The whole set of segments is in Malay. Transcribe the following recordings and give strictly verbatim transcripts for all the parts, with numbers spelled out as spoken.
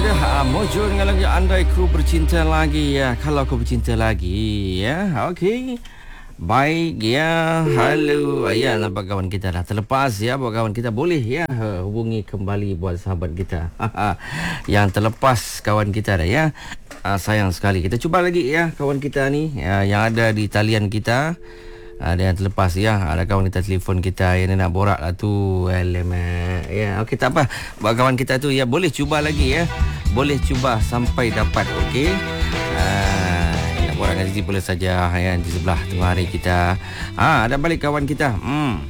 sudah uh, Mojo dengan lagu Andai Ku Bercinta Lagi ya. Kalau aku bercinta lagi ya. Okey. Baik ya. Halo. Ya, nampak kawan kita dah terlepas ya. Buat kawan kita boleh ya hubungi kembali buat sahabat kita yang terlepas kawan kita dah ya. Uh, sayang sekali. Kita cuba lagi ya kawan kita ni uh, yang ada di talian kita. Ada yang terlepas ya. Ada kawan kita telefon kita yang nak borak lah tu. Alamak. Ya, okey tak apa. Buat kawan kita tu ya boleh cuba lagi ya. Boleh cuba sampai dapat. Okey. Uh, nak borak dengan Zizi boleh saja ya di sebelah tengah hari kita. Ah, ada balik kawan kita. Hmm.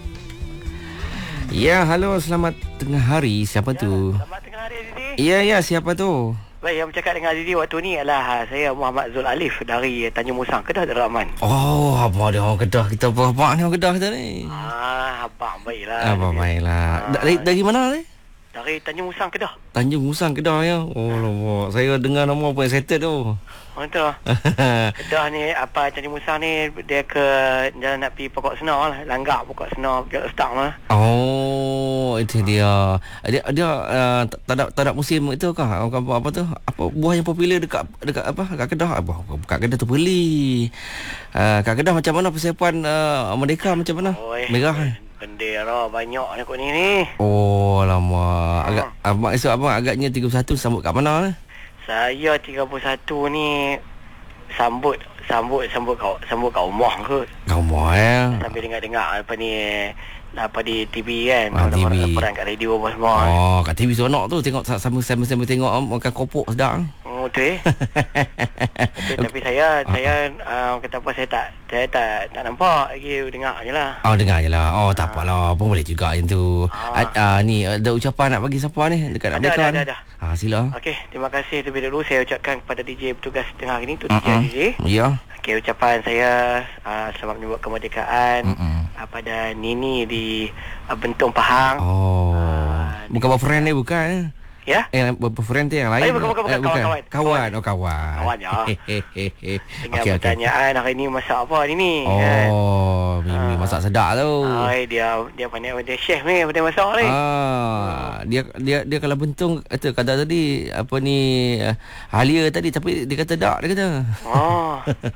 Ya, halo, selamat tengah hari. Siapa ya, tu? Selamat tengah hari Zizi. Ya, ya, siapa tu? Baik, yang bercakap dengan Azizi waktu ni adalah saya Muhammad Zul Alif dari Tanjung Musang, Kedah Darul Aman. Oh, apa dia orang Kedah kita apa ni orang Kedah kita ni? Ah, abang baiklah. Apa baiklah. Ah, Dari dari mana ni? Dari Tanjung Musang, Kedah. Tanjung Musang Kedah ya. Oh, lama. Saya dengar nama apa settle tu. Oh, betul. Kedah ni apa Tanjung Musang ni dia ke jalan nak pergi Pokok Senar lah, Langgak Pokok Senar Pokok Stang lah. Oh, itu dia. Dia dia uh, tak ada tak ada musim itu kah? Apa, apa tu? Apa buah yang popular dekat dekat apa? Dekat Kedah. Apa? Dekat Kedah tu beli. Uh, kat Kedah macam mana persiapan uh, Merdeka macam mana? Oh, eh, Merah. Bendera banyak ni kot ni ni. Oh, lama. Agak ha. abang esok abang agaknya tiga puluh satu sambut kat mana eh? Saya tiga puluh satu ni sambut sambut sambut kau sambut kat rumah kot. Kat rumah eh. Sambil dengar-dengar apa ni apa di T V kan, ah, T V. laporan kat radio apa semua. Oh, kat T V seronok tu tengok sama-sama tengok makan kopok sedap. Oh, betul eh. Betul, tapi saya saya uh, kata apa saya tak saya tak tak nampak lagi, dengar je lah. Oh, dengar je lah. Oh, tak apalah. Pun boleh juga yang tu. Ah. Uh, ni ada ucapan nak bagi siapa ni dekat ada, Merdeka? Ada, ada, ada. Ah, sila. Okey, terima kasih terlebih dahulu saya ucapkan kepada D J bertugas tengah hari ni tu D J uh-uh. D J. Ya. Okey, ucapan saya uh, selamat menyambut kemerdekaan uh-uh. uh, pada Nini di uh, Bentong Pahang. Oh. Uh, bukan boyfriend ni bukan eh? Ya? Eh, boyfriend tu yang lain. Eh, bukan, bukan, bukan. Eh, bukan. Kawan, kawan. Kawan, oh kawan. Kawan, ya. Dengan okay, pertanyaan okay. Hari ni masak apa ni ni? Oh, kan? Mimi uh, masak sedap tu. Ay, dia dia pandai dia chef ni, pandai masak ni. Ah, uh. dia dia dia kalau bentung kata kata tadi apa ni uh, Halia tadi tapi dia kata tak, dia kata. Oh.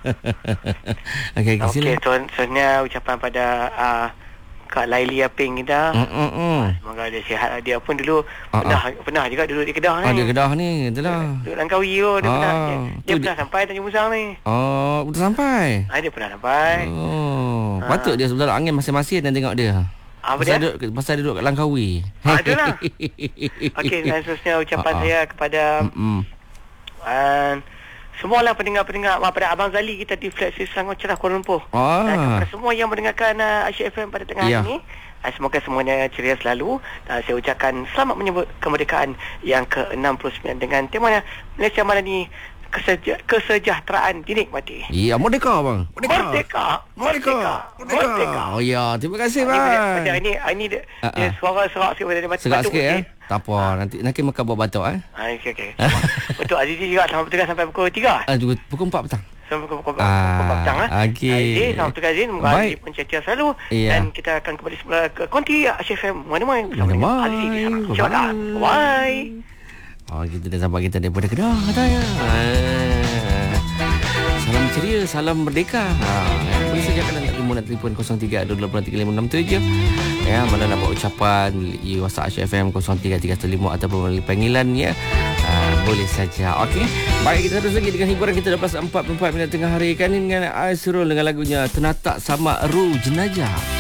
Okey, okay, okey, tuan sebenarnya ucapan pada uh, Kak Laili Aping kita. Mm-mm. Semoga dia sihat. Dia pun dulu uh-uh. pernah pernah juga duduk di Kedah ni. Ah, di Kedah ni, itulah. Duduk Langkawi tu, dia ah, pernah dia, dia pernah sampai Tanjung Musang ni. Oh, betul sampai. Ah, dia pernah sampai. Oh, ah. patut dia sebelah angin masing-masing dan tengok dia. Apa pasal dia? Duduk, pasal dia duduk kat Langkawi. Ah, itulah. Okey, dan seterusnya ucapan uh-uh. saya kepada uh, semualah pendengar-pendengar pada Abang Zali kita di Flexi Selangor Cerah Kuala Lumpur. Ah. Dan kepada semua yang mendengarkan uh, Asyik F M pada tengah yeah. hari ini, uh, semoga semuanya ceria selalu. Dan saya ucapkan selamat menyambut kemerdekaan yang ke enam puluh sembilan dengan temanya Malaysia Madani, Keseja- kesejahteraan dinikmati. Ya, merdeka bang. Merdeka. Merdeka. Merdeka. Merdeka. Merdeka. Oh ya, terima kasih bang. Ini ini ini dia, uh-uh. dia suara serak sikit pada batuk. Serak sikit ya. Tak apa, ha. nanti nanti makan buat batuk eh. Ah, okey okey. Betul, Azizi juga selamat bertugas sampai pukul tiga. Ah, juga pukul empat petang. Sampai pukul, pukul, ah, pukul empat petang ah. Okey. Azizi selamat bertugas Azin, semoga Azizi pencetia selalu iya. dan kita akan kembali semula ke konti Asyik F M. Mana-mana bersama dengan Azizi di sana. Bye. Insyaallah. Bye. Oh, kita dah sampai kita daripada Kedah katanya. Ah. Salam ceria, salam merdeka. Ha, boleh saja kalian nak telefon nak telefon kosong tiga dua dua tiga lima enam tujuh. Ya, mana nak buat ucapan melalui WhatsApp Asyik F M kosong tiga tiga satu lima ataupun melalui panggilan ya. Ha, boleh saja. Okey. Baik, kita terus lagi dengan hiburan kita lepas empat puluh empat minit tengah hari kan ini dengan Aizrul dengan lagunya Ternatak Sama Ru Jenajah.